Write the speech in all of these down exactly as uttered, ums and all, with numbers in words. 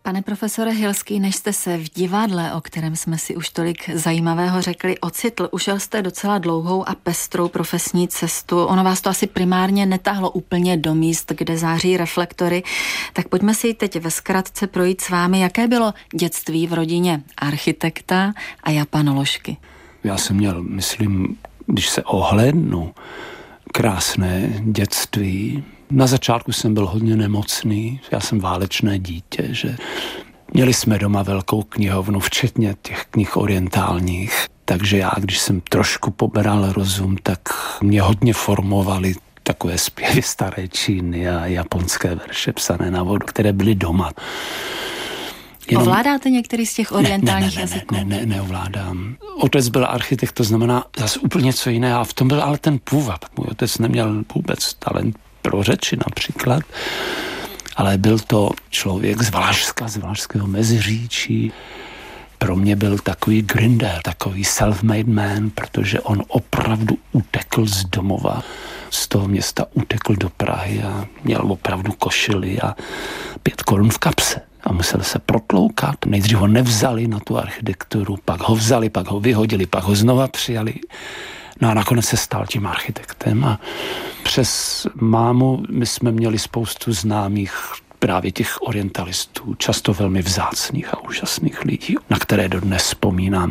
Pane profesore Hilský, než jste se v divadle, o kterém jsme si už tolik zajímavého řekli, ocitl, ušel jste docela dlouhou a pestrou profesní cestu. Ono vás to asi primárně netáhlo úplně do míst, kde září reflektory. Tak pojďme si teď ve zkratce projít s vámi, jaké bylo dětství v rodině architekta a japanoložky. Já jsem měl, myslím, když se ohlédnu, krásné dětství. Na začátku jsem byl hodně nemocný, já jsem válečné dítě, že měli jsme doma velkou knihovnu, včetně těch knih orientálních, takže já, když jsem trošku poberal rozum, tak mě hodně formovali takové zpěvy staré Číny a japonské verše psané na vodu, které byly doma. Jenom... Ovládáte některý z těch orientálních ne, ne, ne, jazyků? Ne, ne, ne, neovládám. Otec byl architekt, to znamená zase úplně něco jiného. A v tom byl ale ten půvab. Můj otec neměl vůbec talent pro řeči například, ale byl to člověk z Valašska, z Valašského Meziříčí. Pro mě byl takový grinder, takový self-made man, protože on opravdu utekl z domova, z toho města utekl do Prahy a měl opravdu košili a pět korun v kapse. A musel se protloukat. Nejdřív ho nevzali na tu architekturu, pak ho vzali, pak ho vyhodili, pak ho znova přijali. No a nakonec se stal tím architektem a přes mámu my jsme měli spoustu známých právě těch orientalistů, často velmi vzácných a úžasných lidí, na které dodnes vzpomínám.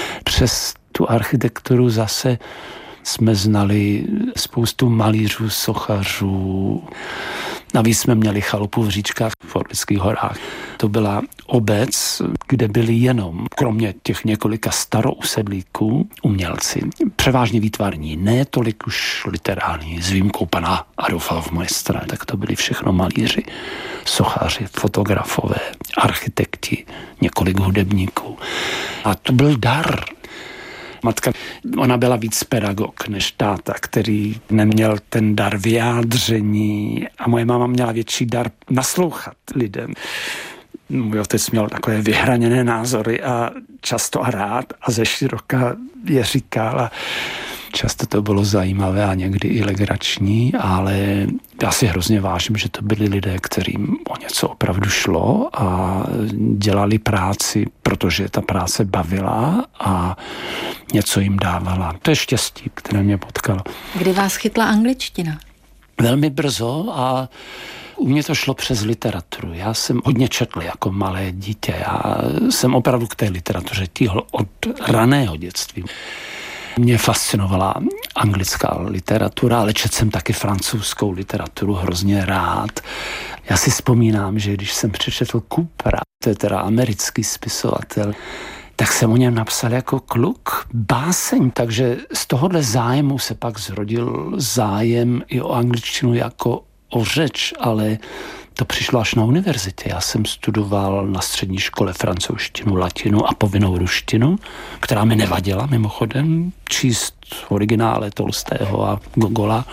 Přes tu architekturu zase jsme znali spoustu malířů, sochařů. Navíc jsme měli chalupu v Říčkách v Orlických horách. To byla obec, kde byli jenom, kromě těch několika starousedlíků, umělci. Převážně výtvarní, ne tolik už literární, s výjimkou pana Adolfa Hofmeistera, tak to byli všechno malíři, sochaři, fotografové, architekti, několik hudebníků. A to byl dar. Matka, ona byla víc pedagog než táta, který neměl ten dar vyjádření a moje máma měla větší dar naslouchat lidem. Můj otec měl takové vyhraněné názory a často a rád a ze široka je říkal a často to bylo zajímavé a někdy i legrační, ale já si hrozně vážím, že to byli lidé, kterým o něco opravdu šlo a dělali práci, protože ta práce bavila a něco jim dávala. To je štěstí, které mě potkalo. Kdy vás chytla angličtina? Velmi brzo a u mě to šlo přes literaturu. Já jsem hodně četl jako malé dítě. Já jsem opravdu k té literatuře tíhl od raného dětství. Mě fascinovala anglická literatura, ale četl jsem taky francouzskou literaturu hrozně rád. Já si vzpomínám, že když jsem přečetl Coopera, to je teda americký spisovatel, tak jsem o něm napsal jako kluk báseň, takže z tohohle zájmu se pak zrodil zájem i o angličtinu jako o řeč, ale to přišlo až na univerzitě. Já jsem studoval na střední škole francouzštinu, latinu a povinnou ruštinu, která mi nevadila mimochodem číst originále Tolstého a Gogola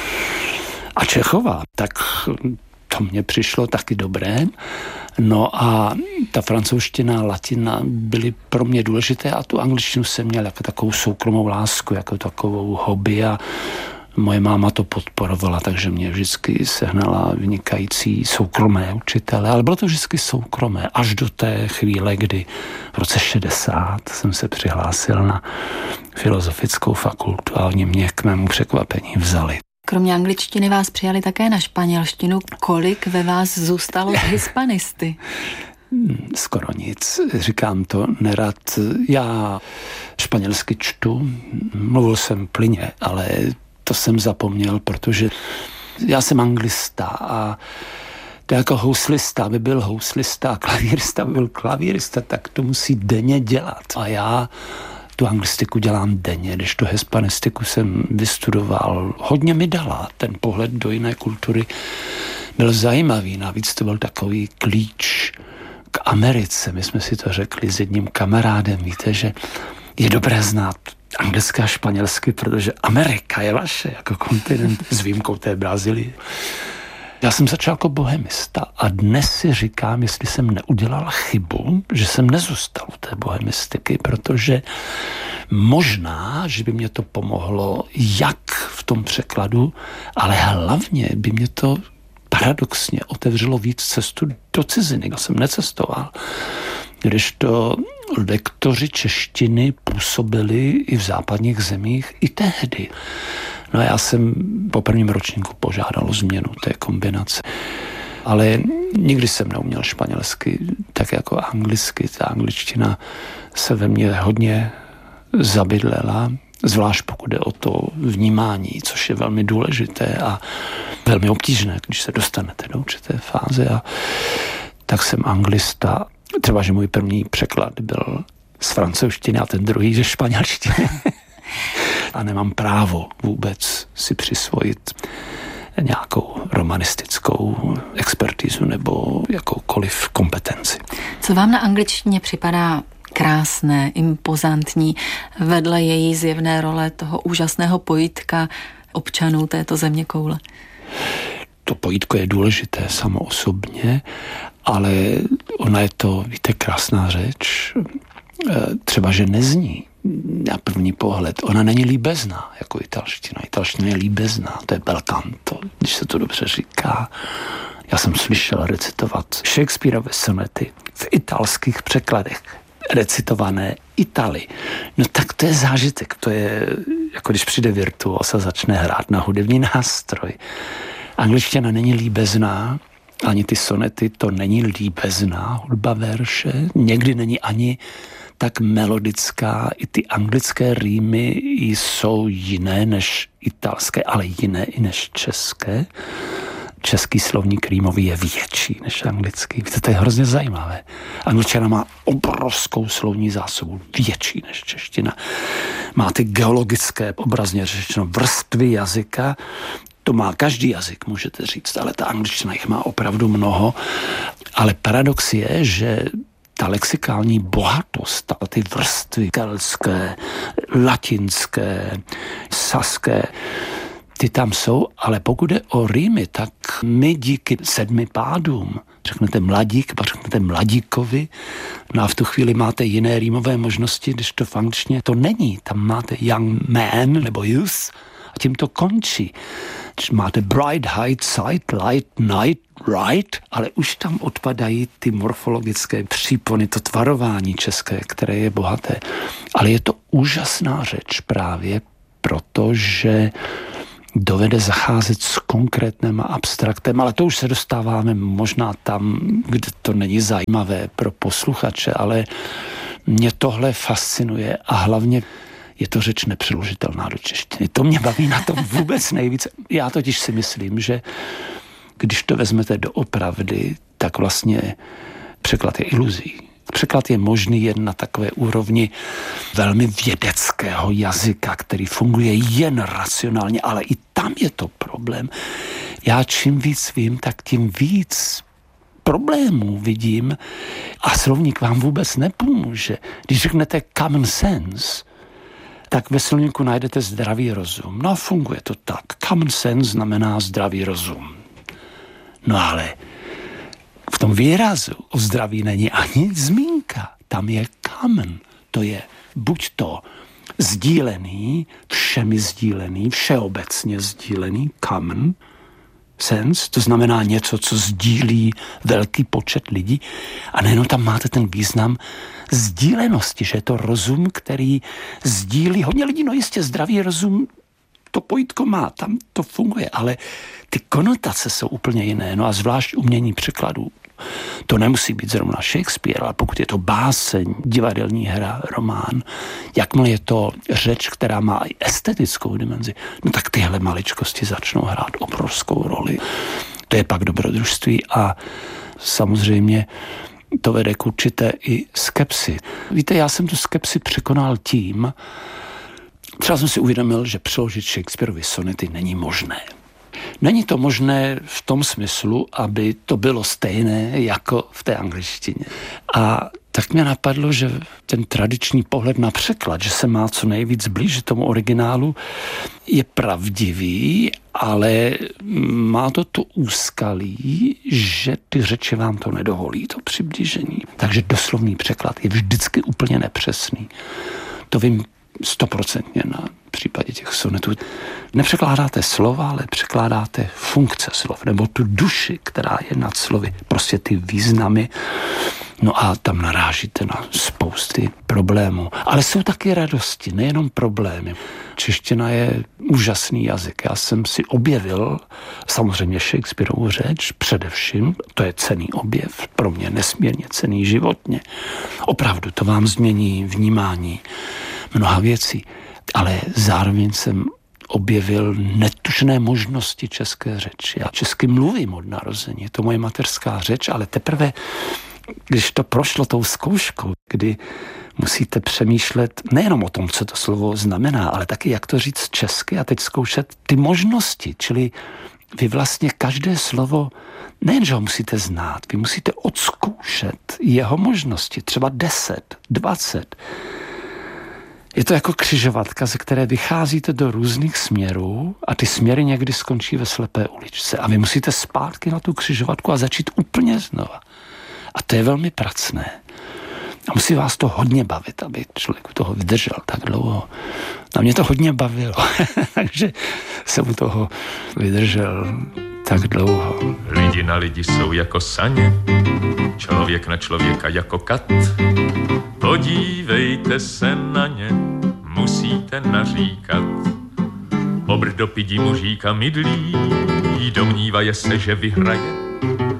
a Čechova. Tak to mně přišlo taky dobré. No a ta francouzština a latina byly pro mě důležité a tu angličtinu jsem měl jako takovou soukromou lásku, jako takovou hobby a moje máma to podporovala, takže mě vždycky sehnala vynikající soukromé učitele, ale bylo to vždycky soukromé, až do té chvíle, kdy v roce šedesát jsem se přihlásil na filozofickou fakultu a oni mě k mému překvapení vzali. Kromě angličtiny vás přijali také na španělštinu. Kolik ve vás zůstalo z hispanisty? Skoro nic. Říkám to nerad. Já španělsky čtu, mluvil jsem plyně, ale to jsem zapomněl, protože já jsem anglista a to jako houslista by byl houslista a klavírista by byl klavírista, tak to musí denně dělat. A já tu anglistiku dělám denně, když tu hispanistiku jsem vystudoval. Hodně mi dala, ten pohled do jiné kultury byl zajímavý, navíc to byl takový klíč k Americe. My jsme si to řekli s jedním kamarádem, víte, že je dobré znát anglicky a španělsky, protože Amerika je vaše jako kontinent s výjimkou té Brazílie. Já jsem začal jako bohemista a dnes si říkám, jestli jsem neudělal chybu, že jsem nezůstal u té bohemistiky, protože možná, že by mě to pomohlo jak v tom překladu, ale hlavně by mě to ta paradoxně otevřelo víc cestu do ciziny. Já jsem necestoval. Když to lektoři češtiny působili i v západních zemích i tehdy. No a já jsem po prvním ročníku požádal o změnu té kombinace. Ale nikdy jsem neuměl španělsky tak jako anglicky. Ta angličtina se ve mně hodně zabydlela, zvlášť pokud jde o to vnímání, což je velmi důležité a velmi obtížné, když se dostanete do určité fáze. A tak jsem anglista. Třeba, že můj první překlad byl z francouzštiny a ten druhý ze španělštiny. A nemám právo vůbec si přisvojit nějakou romanistickou expertizu nebo jakoukoliv kompetenci. Co vám na angličtině připadá krásné, impozantní, vedle její zjevné role toho úžasného pojitka občanů této zeměkoule? To pojítko je důležité samo osobně, ale ona je to, víte, krásná řeč. Třeba, že nezní na první pohled. Ona není líbezná, jako italština. Italština je líbezná, to je bel canto, když se to dobře říká. Já jsem slyšel recitovat Shakespeareove sonety v italských překladech, recitované Itali. No tak to je zážitek, to je jako když přijde virtuos a začne hrát na hudební nástroj. Angličtina není líbezná, ani ty sonety, to není líbezná hudba verše, někdy není ani tak melodická, i ty anglické rýmy jsou jiné než italské, ale jiné i než české. Český slovník rýmový je větší než anglický. Víte, to je hrozně zajímavé. Angličtina má obrovskou slovní zásobu, větší než čeština. Má ty geologické, obrazně řečeno, vrstvy jazyka. To má každý jazyk, můžete říct, ale ta angličtina jich má opravdu mnoho. Ale paradox je, že ta lexikální bohatost, ty vrstvy keltské, latinské, saské, ty tam jsou, ale pokud jde o rýmy, tak my díky sedmi pádům, řeknete mladík, pak řeknete mladíkovi, no a v tu chvíli máte jiné rýmové možnosti, když to v angličtině to není. Tam máte young man nebo youth a tím to končí. Když máte bright, height, sight, light, night, right, ale už tam odpadají ty morfologické přípony, to tvarování české, které je bohaté. Ale je to úžasná řeč právě protože dovede zacházet s konkrétním abstraktem, ale to už se dostáváme možná tam, kde to není zajímavé pro posluchače, ale mě tohle fascinuje a hlavně je to řeč nepřeložitelná do češtiny. To mě baví na tom vůbec nejvíce. Já totiž si myslím, že když to vezmete doopravdy, tak vlastně překlad je iluzí. Překlad je možný jen na takové úrovni velmi vědeckého jazyka, který funguje jen racionálně, ale i tam je to problém. Já čím víc vím, tak tím víc problémů vidím a slovník vám vůbec nepomůže. Když řeknete common sense, tak ve slovníku najdete zdravý rozum. No funguje to tak. Common sense znamená zdravý rozum. No ale v tom výrazu o zdraví není ani zmínka. Tam je common. To je buď to sdílený, všemi sdílený, všeobecně sdílený common sense, to znamená něco, co sdílí velký počet lidí. A nejenom tam máte ten význam sdílenosti, že je to rozum, který sdílí hodně lidí. No jistě zdravý rozum to pojítko má, tam to funguje, ale ty konotace jsou úplně jiné. No a zvlášť umění překladů. To nemusí být zrovna Shakespeare, ale pokud je to báseň, divadelní hra, román, jakmile je to řeč, která má i estetickou dimenzi, no tak tyhle maličkosti začnou hrát obrovskou roli. To je pak dobrodružství a samozřejmě to vede k určité i skepsi. Víte, já jsem tu skepsi překonal tím, třeba jsem si uvědomil, že přeložit Shakespeareovy sonety není možné. Není to možné v tom smyslu, aby to bylo stejné jako v té angličtině. A tak mě napadlo, že ten tradiční pohled na překlad, že se má co nejvíc blížit tomu originálu, je pravdivý, ale má to to úskalí, že ty řeči vám to nedovolí, to přiblížení. Takže doslovný překlad je vždycky úplně nepřesný. To vím stoprocentně na případě těch sonetů. Nepřekládáte slova, ale překládáte funkce slov, nebo tu duši, která je nad slovy, prostě ty významy. No a tam narážíte na spousty problémů. Ale jsou taky radosti, nejenom problémy. Čeština je úžasný jazyk. Já jsem si objevil samozřejmě Shakespearovu řeč, především, to je cenný objev, pro mě nesmírně cenný životně. Opravdu, to vám změní vnímání mnoha věcí. Ale zároveň jsem objevil netušné možnosti české řeči. Já česky mluvím od narození, je to moje mateřská řeč, ale teprve, když to prošlo tou zkouškou, kdy musíte přemýšlet nejenom o tom, co to slovo znamená, ale taky, jak to říct česky a teď zkoušet ty možnosti, čili vy vlastně každé slovo, nejenže ho musíte znát, vy musíte odzkoušet jeho možnosti, třeba deset, dvacet. Je to jako křižovatka, ze které vycházíte do různých směrů a ty směry někdy skončí ve slepé uličce. A vy musíte zpátky na tu křižovatku a začít úplně znova. A to je velmi pracné. A musí vás to hodně bavit, aby člověk u toho vydržel tak dlouho. A mě to hodně bavilo, takže jsem u toho vydržel tak dlouho. Lidi na lidi jsou jako saně, člověk na člověka jako kat. Podívejte se na ně, musíte naříkat. Obr do pidi mu říká mydlí, domnívaje se, že vyhraje.